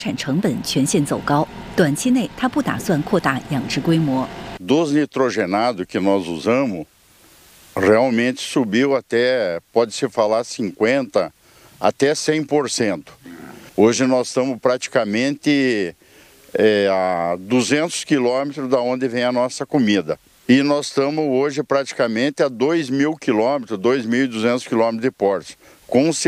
产成本全线走高，短期内他不打算扩大养殖规模。 Dos nitrogenados que nós usamos realmente subiu até, pode-se falar 50% até 100%. Hoje nós estamos praticamente a 200 quilômetros da onde vem a nossa comida. E nós estamos hoje praticamente a 2.000 quilômetros, 2.200 quilômetros de portos. Com